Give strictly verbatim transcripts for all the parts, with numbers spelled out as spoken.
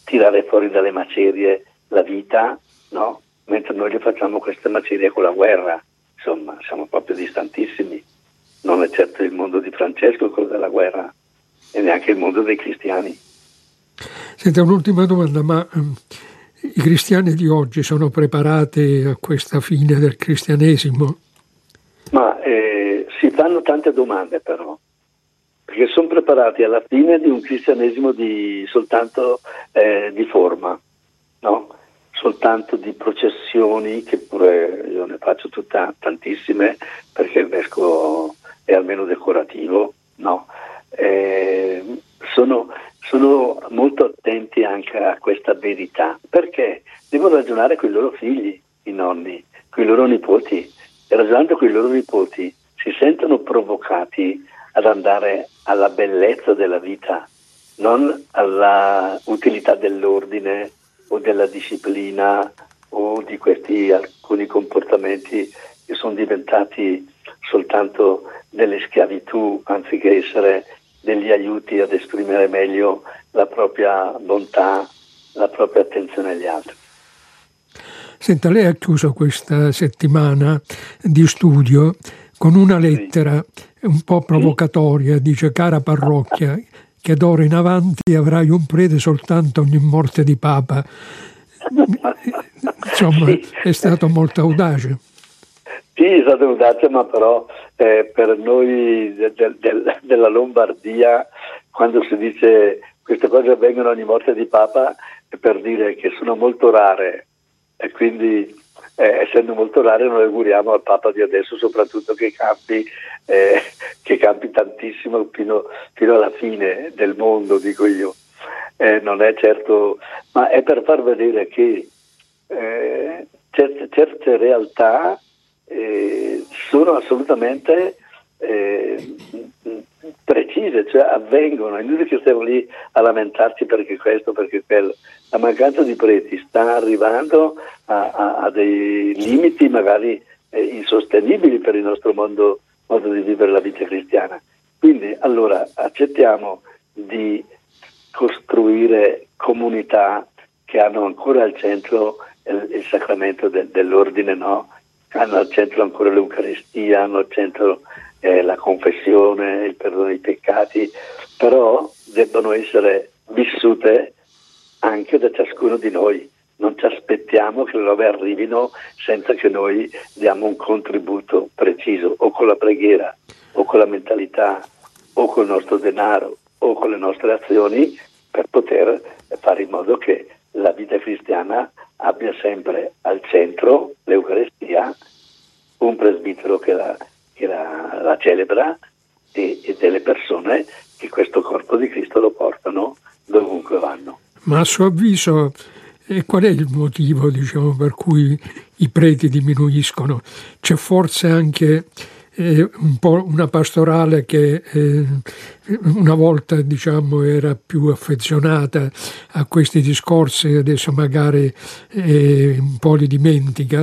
tirare fuori dalle macerie la vita, no? Mentre noi le facciamo queste macerie con la guerra. Insomma, siamo proprio distantissimi. Non è certo il mondo di Francesco quello della guerra, e neanche il mondo dei cristiani. Senta, un'ultima domanda, ma um, i cristiani di oggi sono preparati a questa fine del cristianesimo? Ma eh, si fanno tante domande però, perché sono preparati alla fine di un cristianesimo di soltanto eh, di forma, no? Soltanto di processioni, che pure io ne faccio tutta, tantissime, perché il vescovo è almeno decorativo, no? Eh, sono, sono molto attenti anche a questa verità, perché devono ragionare con i loro figli, i nonni, con i loro nipoti, e ragionando con i loro nipoti si sentono provocati ad andare alla bellezza della vita, non alla utilità dell'ordine o della disciplina o di questi alcuni comportamenti che sono diventati soltanto delle schiavitù anziché essere degli aiuti ad esprimere meglio la propria bontà, la propria attenzione agli altri. Senta, lei ha chiuso questa settimana di studio con una lettera un po' provocatoria, dice: cara parrocchia, che d'ora in avanti avrai un prete soltanto ogni morte di Papa. Insomma, sì. È stato molto audace. Sì, è stato audace, ma però eh, per noi de, de, de, della Lombardia, quando si dice queste cose avvengono ogni morte di Papa, è per dire che sono molto rare, e quindi eh, essendo molto rare noi auguriamo al Papa di adesso soprattutto che campi, eh, che campi tantissimo fino, fino alla fine del mondo, dico io. Eh, non è certo, ma è per far vedere che eh, certe, certe realtà eh, sono assolutamente eh, precise, cioè avvengono, è inutile che stiamo lì a lamentarci perché questo, perché quello. La mancanza di preti sta arrivando a, a, a dei limiti magari eh, insostenibili per il nostro mondo, modo di vivere la vita cristiana. Quindi allora accettiamo di costruire comunità che hanno ancora al centro il, il sacramento de, dell'ordine, no? Hanno al centro ancora l'Eucaristia, hanno al centro eh, la confessione, il perdono dei peccati, però debbono essere vissute anche da ciascuno di noi. Non ci aspettiamo che le robe arrivino senza che noi diamo un contributo preciso, o con la preghiera, o con la mentalità, o col nostro denaro, o con le nostre azioni, per poter fare in modo che la vita cristiana abbia sempre al centro l'Eucaristia, un presbitero che la, che la, la celebra e, e delle persone che questo corpo di Cristo lo portano dovunque vanno. Ma a suo avviso eh, qual è il motivo, diciamo, per cui i preti diminuiscono? C'è forse anche eh, un po' una pastorale che eh, una volta, diciamo, era più affezionata a questi discorsi, adesso magari eh, un po' li dimentica?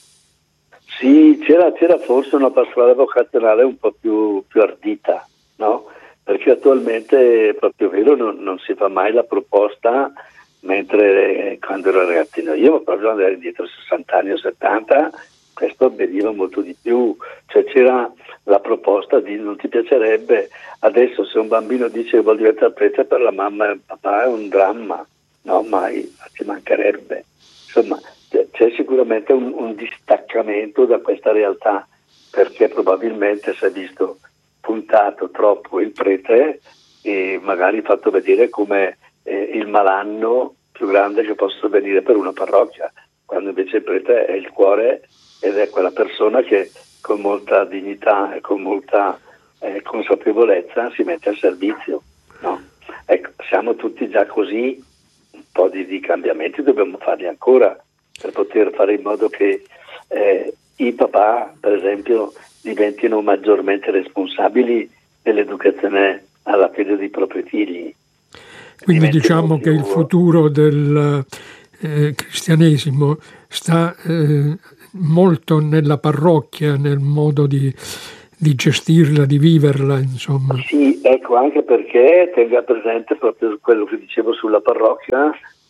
Sì, c'era, c'era forse una pastorale vocazionale un po' più, più ardita, no? Perché attualmente è proprio vero, non, non si fa mai la proposta, mentre quando ero ragazzino io, ma proprio andare indietro sessanta anni o settanta, questo avveniva molto di più, cioè c'era la proposta di non ti piacerebbe, adesso se un bambino dice che vuol diventare prete per la mamma e il papà è un dramma, no, mai, ci mancherebbe. Insomma, c'è sicuramente un, un distaccamento da questa realtà, perché probabilmente si è visto puntato troppo il prete e magari fatto vedere come eh, il malanno più grande che possa venire per una parrocchia, quando invece il prete è il cuore ed è quella persona che con molta dignità e con molta eh, consapevolezza si mette al servizio, no? Ecco, siamo tutti già così, un po' di, di cambiamenti dobbiamo farli ancora per poter fare in modo che eh, i papà, per esempio, diventino maggiormente responsabili dell'educazione alla fede dei propri figli. Quindi diciamo più... che il futuro del eh, cristianesimo sta eh, molto nella parrocchia, nel modo di, di gestirla, di viverla, insomma. Sì, ecco, anche perché tenga presente proprio quello che dicevo sulla parrocchia,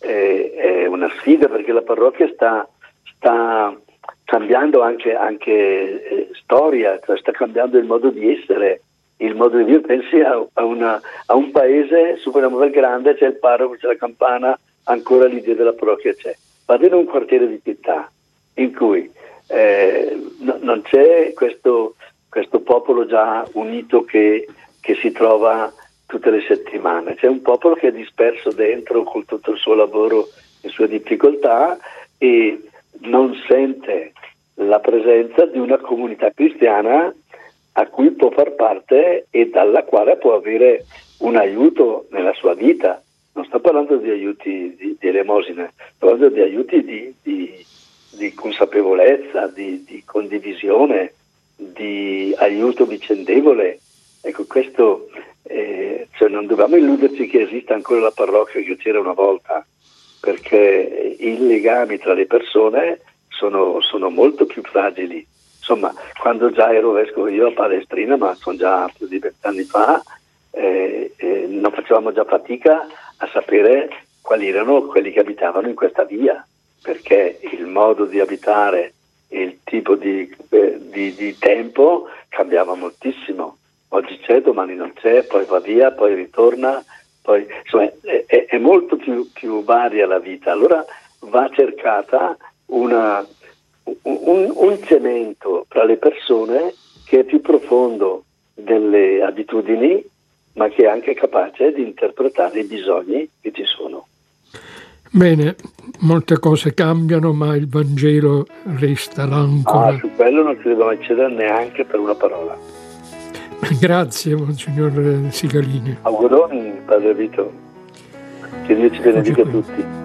è, è una sfida, perché la parrocchia sta, sta cambiando anche, anche eh, storia, cioè sta cambiando il modo di essere, il modo di vivere. Pensi a, a, una, a un paese, supponiamo del grande, c'è il parroco, c'è la campana, ancora l'idea della parrocchia c'è. Vado in un quartiere di città in cui eh, no, non c'è questo, questo popolo già unito che, che si trova tutte le settimane, c'è un popolo che è disperso dentro con tutto il suo lavoro, le sue difficoltà, e non sente la presenza di una comunità cristiana a cui può far parte e dalla quale può avere un aiuto nella sua vita. Non sto parlando di aiuti di, di elemosina, sto parlando di aiuti di, di, di consapevolezza, di, di condivisione, di aiuto vicendevole. Ecco, questo eh, cioè non dobbiamo illuderci che esista ancora la parrocchia che c'era una volta, perché i legami tra le persone sono, sono molto più fragili. Insomma, quando già ero vescovo io a Palestrina, ma sono già più di vent'anni fa, eh, eh, non facevamo già fatica a sapere quali erano quelli che abitavano in questa via, perché il modo di abitare e il tipo di, eh, di, di tempo cambiava moltissimo. Oggi c'è, domani non c'è, poi va via, poi ritorna, poi insomma è, è, è molto più, più varia la vita. Allora va cercata una, un, un cemento tra le persone che è più profondo delle abitudini, ma che è anche capace di interpretare i bisogni che ci sono. Bene, molte cose cambiano, ma il Vangelo resta l'ancora. Ah, su quello non si deve mai cedere neanche per una parola. Grazie, Monsignor Sigalini. Auguroni, Padre Vito. Che Dio ci benedica tutti.